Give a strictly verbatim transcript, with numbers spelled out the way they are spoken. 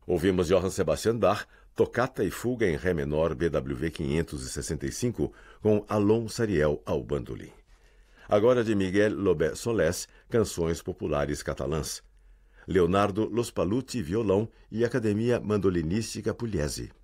Ouvimos Johann Sebastian Bach, Tocata e Fuga em Ré menor B W V quinhentos e sessenta e cinco, com Alon Sariel ao bandolim. Agora de Miguel Lobé Solés, Canções Populares Catalãs. Leonardo Los Paluti, violão, e Academia Mandolinística Pugliese.